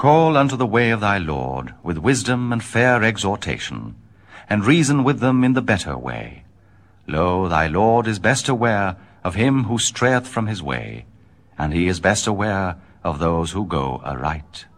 Call unto the way of thy Lord with wisdom and fair exhortation, and reason with them in the better way. Lo, thy Lord is best aware of him who strayeth from his way, and he is best aware of those who go aright.